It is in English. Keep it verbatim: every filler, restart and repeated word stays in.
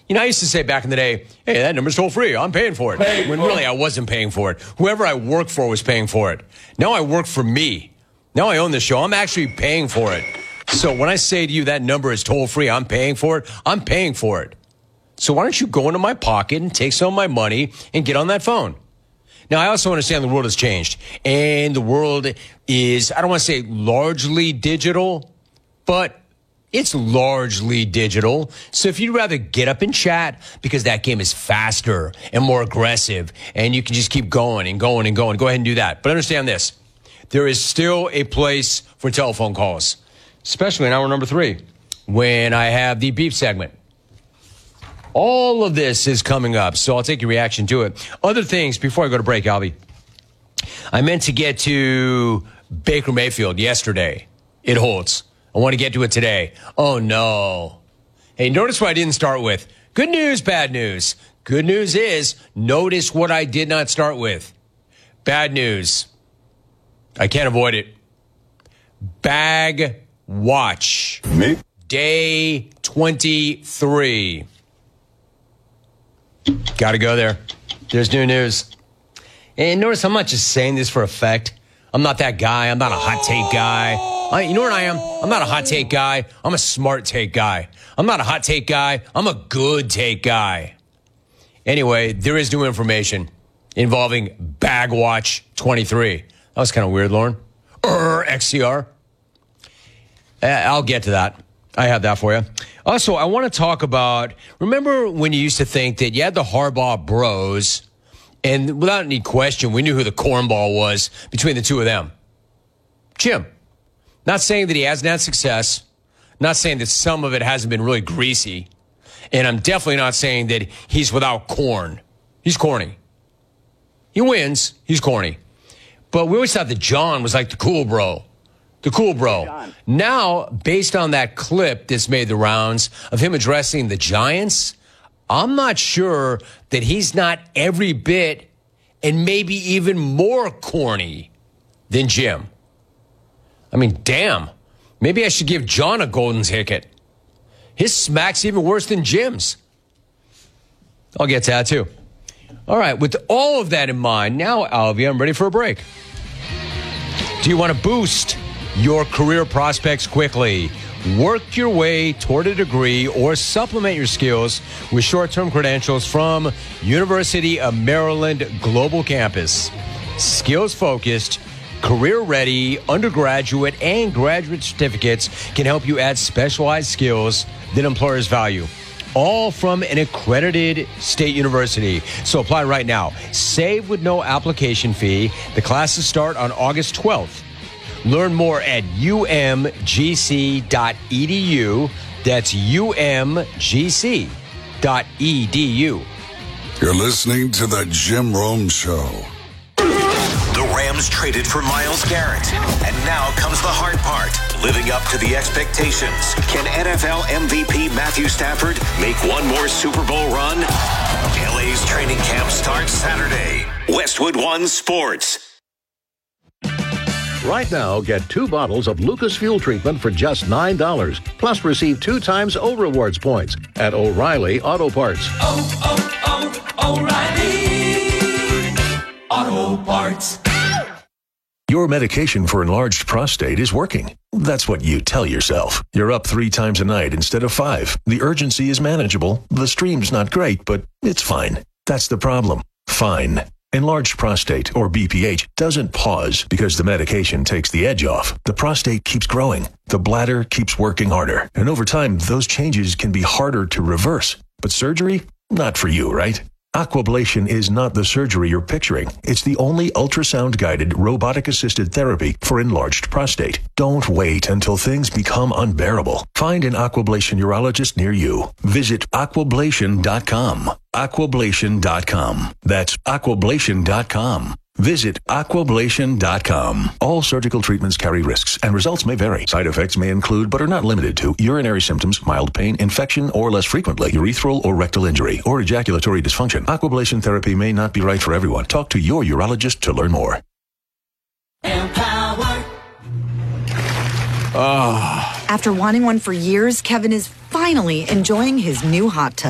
You know, I used to say back in the day, hey, that number's toll free. I'm paying for it. Pay when for really it. I wasn't paying for it. Whoever I worked for was paying for it. Now I work for me. Now I own the show. I'm actually paying for it. So when I say to you that number is toll free, I'm paying for it. I'm paying for it. So why don't you go into my pocket and take some of my money and get on that phone? Now, I also understand the world has changed. And the world is, I don't want to say largely digital, but it's largely digital. So if you'd rather get up and chat, because that game is faster and more aggressive, and you can just keep going and going and going, go ahead and do that. But understand this. There is still a place for telephone calls, especially in hour number three, when I have the beef segment. All of this is coming up, so I'll take your reaction to it. Other things before I go to break, Albie. I meant to get to Baker Mayfield yesterday. It holds. I want to get to it today. Oh, no. Hey, notice what I didn't start with. Good news, bad news. Good news is, notice what I did not start with. Bad news. I can't avoid it. Bag watch. Me? Day twenty-three. Got to go there. There's new news. And notice I'm not just saying this for effect. I'm not that guy. I'm not a hot take guy. I, you know what I am? I'm not a hot take guy. I'm a smart take guy. I'm not a hot take guy. I'm a good take guy. Anyway, there is new information involving Bag Watch twenty-three. That was kind of weird, Lauren. Er, X C R. Uh, I'll get to that. I have that for you. Also, I want to talk about, remember when you used to think that you had the Harbaugh bros, and without any question, we knew who the cornball was between the two of them? Jim. Not saying that he hasn't had success. Not saying that some of it hasn't been really greasy. And I'm definitely not saying that he's without corn. He's corny. He wins. He's corny. But we always thought that John was like the cool bro. The cool bro. John. Now, based on that clip that's made the rounds of him addressing the Giants, I'm not sure that he's not every bit and maybe even more corny than Jim. I mean, damn. Maybe I should give John a golden ticket. His smack's even worse than Jim's. I'll get to that too. All right, with all of that in mind, now, Alvia, I'm ready for a break. Do you want to boost your career prospects quickly? Work your way toward a degree or supplement your skills with short-term credentials from University of Maryland Global Campus. Skills-focused, career-ready undergraduate and graduate certificates can help you add specialized skills that employers value. All from an accredited state university. So apply right now. Save with no application fee. The classes start on August twelfth. Learn more at U M G C dot E D U. That's U M G C dot E D U. You're listening to the Jim Rome Show. The Rams traded for Myles Garrett. And now comes the hard part. Living up to the expectations. Can N F L M V P Matthew Stafford make one more Super Bowl run? L A's training camp starts Saturday. Westwood One Sports. Right now, get two bottles of Lucas Fuel Treatment for just nine dollars. Plus, receive two times O Rewards points at O'Reilly Auto Parts. Oh, oh, oh, O'Reilly Auto Parts. Your medication for enlarged prostate is working. That's what you tell yourself. You're up three times a night instead of five. The urgency is manageable. The stream's not great, but it's fine. That's the problem. Fine. Enlarged prostate, or B P H, doesn't pause because the medication takes the edge off. The prostate keeps growing. The bladder keeps working harder. And over time, those changes can be harder to reverse. But surgery? Not for you, right? Aquablation is not the surgery you're picturing. It's the only ultrasound-guided, robotic-assisted therapy for enlarged prostate. Don't wait until things become unbearable. Find an Aquablation urologist near you. Visit aquablation dot com. aquablation dot com. That's aquablation dot com. Visit aquablation dot com. All surgical treatments carry risks, and results may vary. Side effects may include, but are not limited to, urinary symptoms, mild pain, infection, or less frequently, urethral or rectal injury, or ejaculatory dysfunction. Aquablation therapy may not be right for everyone. Talk to your urologist to learn more. Empower. Oh. After wanting one for years, Kevin is finally enjoying his new hot tub.